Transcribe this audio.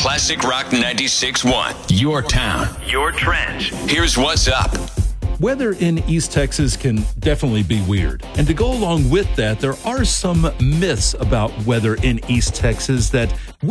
Classic Rock 96.1. Your town, your trends. Here's what's up. Weather in East Texas can definitely be weird. And to go along with that, there are some myths about weather in East Texas that